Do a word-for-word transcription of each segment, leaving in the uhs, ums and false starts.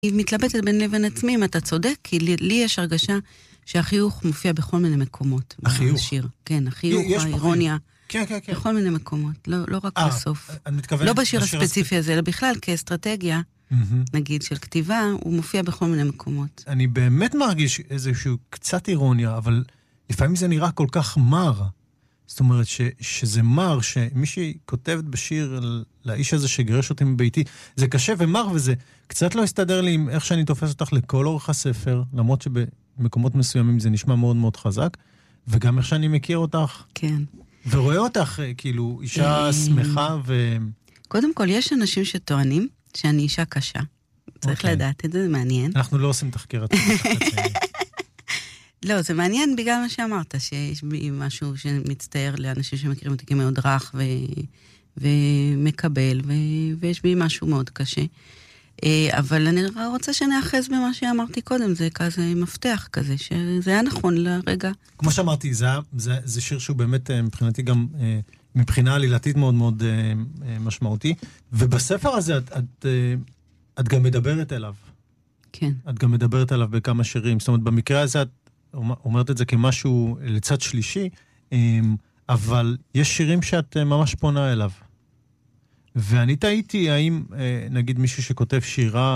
היא מתלבטת בין לבין עצמי, אם אתה צודק, כי לי, לי יש הרגשה שהחיוך מופיע בכל מיני מקומות. החיוך? בשיר. כן, החיוך, האירוניה. כן, כן, כן. בכל מיני מקומות, לא, לא רק 아, בסוף. אני מתכוון... לא בשיר הספציפי הזה, אלא בכלל כאסטרטגיה, mm-hmm. נגיד, של כתיבה, הוא מופיע בכל מיני מקומות. אני באמת מרגיש איזשהו קצת אירוניה, אבל לפעמים זה נראה כל כך מר. זאת אומרת ש, שזה מר, שמישהי כותבת בשיר לאיש הזה שגרש אותי מביתי, זה קשה ומר, וזה קצת לא הסתדר לי עם איך שאני תופס אותך לכל אורך הספר, למרות שבמקומות מסוימים זה נשמע מאוד מאוד חזק, וגם איך שאני מכיר אותך. כן. ורואה אותך, כאילו, אישה שמחה ו... קודם כל, יש אנשים שטוענים שאני אישה קשה. צריך לדעת את זה, זה מעניין. אנחנו לא עושים תחקיר. לא, זה מעניין בגלל מה שאמרת, שיש בי משהו שמצטער לאנשים שמכירים אותי כמאוד רך ומקבל, ויש בי משהו מאוד קשה. אבל אני רוצה שנאחז במה שאמרתי קודם, זה כזה מפתח כזה, שזה היה נכון לרגע. כמו שאמרתי, זה, זה, זה שיר שהוא באמת מבחינתי גם, מבחינה עלילתית מאוד מאוד משמעותי, ובספר הזה את, את, את גם מדברת אליו. כן. את גם מדברת עליו בכמה שירים, זאת אומרת, במקרה הזה את אומרת את זה כמשהו לצד שלישי, אבל יש שירים שאת ממש פונה אליו. ואני תהיתי, האם, נגיד, מישהו שכותב שירה,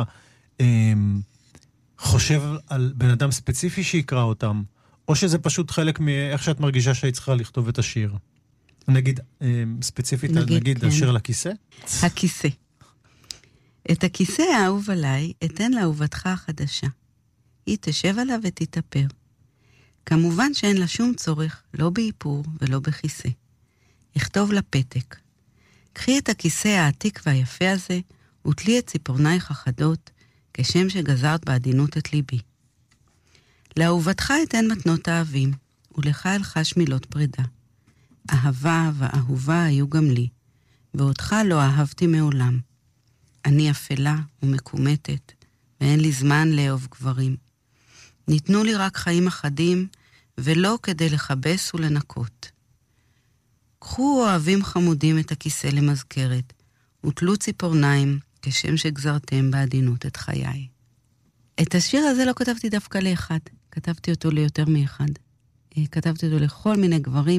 חושב על בן אדם ספציפי שיקרא אותם, או שזה פשוט חלק מאיך שאת מרגישה שהיא צריכה לכתוב את השיר? נגיד, ספציפית, נגיד, נגיד כן. השיר על הכיסא? הכיסא. את הכיסא האהוב עליי, אתן לאהובתך החדשה. היא תשב עליו ותתאפר. כמובן שאין לה שום צורך, לא באיפור ולא בכיסא. אכתוב לה פתק. קחי את הכיסא העתיק והיפה הזה, ותלי את ציפורנייך החדות, כשם שגזרת בעדינות את ליבי. לאהובתך אתן מתנות אהבים, ולך אלחש מילות פרידה. אהבה ואהובה היו גם לי, ואותך לא אהבתי מעולם. אני אפלה ומקומטת, ואין לי זמן לאהוב גברים. ניתנו לי רק חיים אחדים, ולא כדי לחבס ולנקות. קחו אוהבים חמודים את הכיסא למזכרת, ותלו ציפורניים, כשם שגזרתם בעדינות את חיי. את השיר הזה לא כתבתי דווקא לאחד, כתבתי אותו ליותר מאחד. כתבתי אותו לכל מיני גברים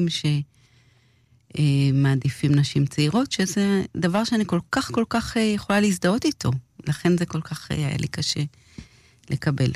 שמעדיפים נשים צעירות, שזה דבר שאני כל כך כל כך יכולה להזדהות איתו, לכן זה כל כך היה לי קשה לקבל.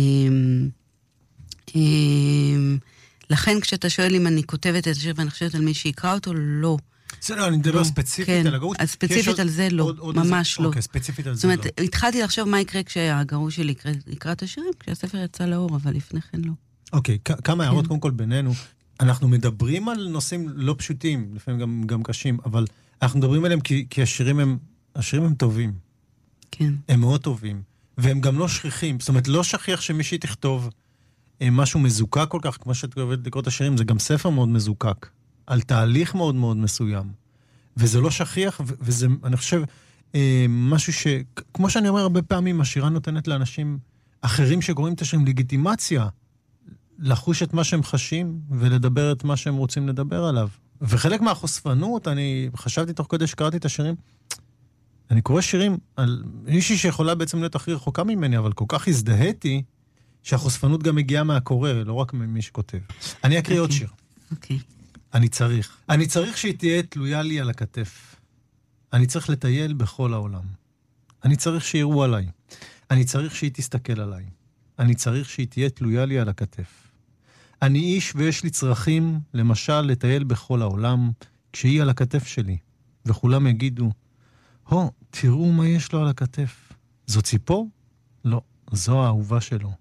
לכן כשאתה שואל אם אני כותבת את השיר ואני חושבת על מי שיקרא אותו, לא. זה לא, אני מדבר ספציפית על הגרוש. אז ספציפית על זה לא, ממש לא. אוקיי, ספציפית על זה לא. זאת אומרת, התחלתי לחשוב מה יקרה כשהגרוש שלי יקרא את השירים, כשהספר יצא לאור, אבל לפני כן לא. אוקיי, כמה הערות קודם כל בינינו. אנחנו מדברים על נושאים לא פשוטים, לפעמים גם קשים, אבל אנחנו מדברים עליהם כי השירים הם טובים. כן. הם מאוד טובים. והם גם לא שכיחים. זאת אומרת, לא שכיח שמישהי תכתוב משהו מזוקק כל כך, כמו שאת אוהבת לקרוא את השירים, זה גם ספר מאוד מזוקק, על תהליך מאוד מאוד מסוים. וזה לא שכיח, וזה, אני חושב, משהו ש... כמו שאני אומר הרבה פעמים, השירה נותנת לאנשים אחרים שקוראים את השירים לגיטימציה, לחוש את מה שהם חשים, ולדבר את מה שהם רוצים לדבר עליו. וחלק מהחושפנות, אני חשבתי תוך כדי שקראתי את השירים, אני קורא שירים על מישהי שיכולה בעצם להיות הכי רחוקה ממני, אבל כל כך הזדהיתי, שהחושפנות גם מגיעה מהקורא, לא רק ממי שכותב. אני אקריא עוד שיר. אוקיי. אני צריך. אני צריך שהיא תהיה תלויה לי על הכתף. אני צריך לטייל בכל העולם. אני צריך שיראו עליי. אני צריך שהיא תסתכל עליי. אני צריך שהיא תהיה תלויה לי על הכתף. אני איש ויש לי צרכים, למשל, לטייל בכל העולם, כשהיא על הכתף שלי. וכולם יגידו, הו, תראו מה יש לו על הכתף. זו ציפור? לא, זו האהובה שלו.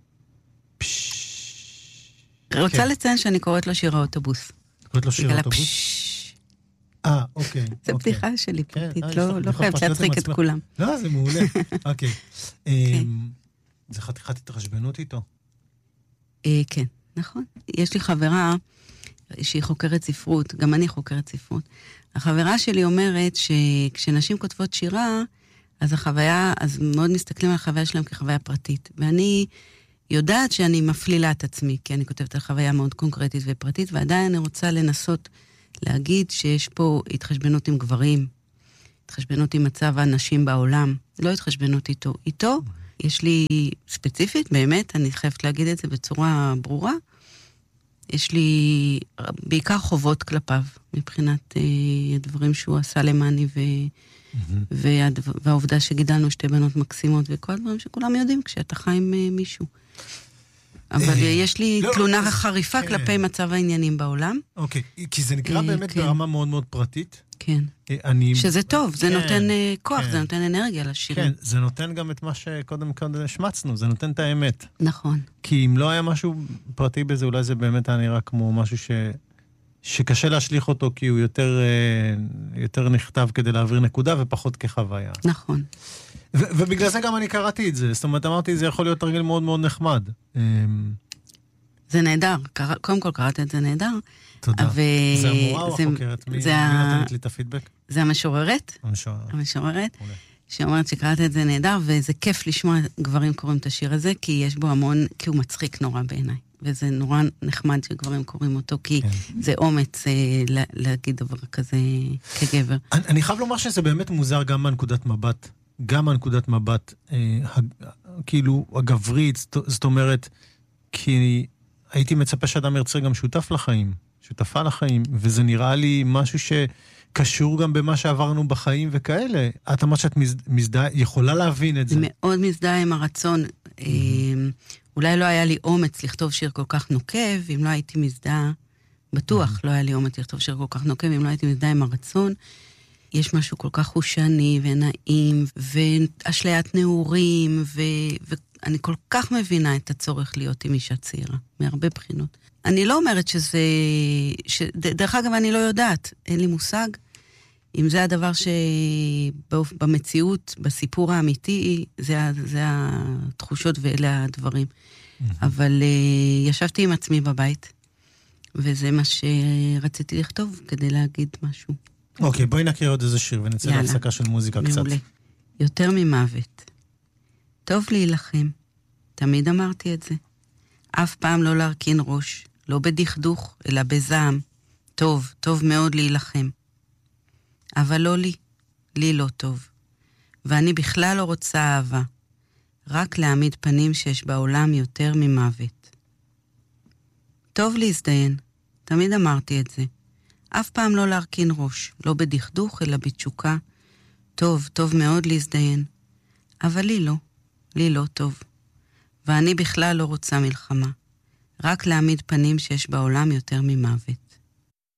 רוצה לציין שאני קוראת לו שיר האוטובוס. קוראת לו שיר האוטובוס? אה, אוקיי. זה בדיחה שלי פרטית, לא חייבת להצחיק את כולם. לא, זה מעולה. אוקיי. זה חתיכת התחשבנות איתו? כן, נכון. יש לי חברה שהיא חוקרת ספרות, גם אני חוקרת ספרות. החברה שלי אומרת שכשנשים כותבות שירה, אז החוויה, אז מאוד מסתכלים על החוויה שלהם כחוויה פרטית. ואני יודעת שאני מפלילה את עצמי, כי אני כותבת על חוויה מאוד קונקרטית ופרטית, ועדיין אני רוצה לנסות להגיד שיש פה התחשבנות עם גברים, התחשבנות עם מצב האנשים בעולם, לא התחשבנות איתו. איתו יש לי ספציפית, באמת, אני חייבת להגיד את זה בצורה ברורה, יש לי בעיקר חובות כלפיו, מבחינת אה, הדברים שהוא עשה למעני, ו... mm-hmm. והדבר, והעובדה שגידלנו שתי בנות מקסימות, וכל הדברים שכולם יודעים כשאתה חי עם אה, מישהו. אבל יש לי תלונה חריפה כלפי מצב העניינים בעולם. אוקיי, כי זה נקרא באמת ברמה מאוד מאוד פרטית. כן. שזה טוב, זה נותן כוח, זה נותן אנרגיה לשירים. כן, זה נותן גם את מה שקודם קודם השמצנו, זה נותן את האמת. נכון. כי אם לא היה משהו פרטי בזה, אולי זה באמת היה נראה כמו משהו ש... שקשה להשליך אותו, כי הוא יותר, יותר נכתב כדי להעביר נקודה, ופחות כחוויה. נכון. ו- ובגלל זה גם אני קראתי את זה. זאת אומרת, אמרתי, זה יכול להיות תרגיל מאוד מאוד נחמד. זה נהדר. קרא, קודם כל קראת את זה נהדר. תודה. ו... זה המורה או החוקרת? מי, זה מי ה... נותנת לי את הפידבק? זה המשוררת. המשוררת. המשוררת. אולי. שאומרת שקראת את זה נהדר, וזה כיף לשמוע גברים קוראים את השיר הזה, כי יש בו המון, כי הוא מצחיק נורא בעיניי. וזה נורא נחמד שגברים קוראים אותו, כי כן. זה אומץ אה, לה, להגיד דבר כזה כגבר. אני, אני חייב לומר שזה באמת מוזר גם מהנקודת מבט, גם מהנקודת מבט, אה, כאילו הגברית, זאת אומרת, כי הייתי מצפה שאדם ירצה גם שותף לחיים, שותפה לחיים, וזה נראה לי משהו שקשור גם במה שעברנו בחיים וכאלה. את אמרת שאת מזדהה, יכולה להבין את זה. מאוד מזדהה עם הרצון. Mm-hmm. אולי לא היה לי אומץ לכתוב שיר כל כך נוקב, אם לא הייתי מזדהה, בטוח mm-hmm. לא היה לי אומץ לכתוב שיר כל כך נוקב, אם לא הייתי מזדהה עם הרצון. יש משהו כל כך חושני ונעים, ואשליית נעורים, ו... ואני כל כך מבינה את הצורך להיות עם אישה צעירה, מהרבה בחינות. אני לא אומרת שזה... ש... דרך אגב, אני לא יודעת, אין לי מושג, אם זה הדבר שבמציאות, בסיפור האמיתי, זה, זה התחושות ואלה הדברים. Mm-hmm. אבל uh, ישבתי עם עצמי בבית, וזה מה שרציתי לכתוב כדי להגיד משהו. אוקיי, בואי נקריא עוד איזה שיר ונצא להפסקה של מוזיקה קצת. מעולה. יותר ממוות. טוב להילחם. תמיד אמרתי את זה. אף פעם לא להרכין ראש, לא בדכדוך, אלא בזעם. טוב, טוב מאוד להילחם. אבל לא לי, לי לא טוב. ואני בכלל לא רוצה אהבה. רק להעמיד פנים שיש בעולם יותר ממוות. טוב להזדיין. תמיד אמרתי את זה. אף פעם לא להרכין ראש, לא בדכדוך אלא בתשוקה. טוב, טוב מאוד להזדיין. אבל לי לא, לי לא טוב. ואני בכלל לא רוצה מלחמה. רק להעמיד פנים שיש בעולם יותר ממוות.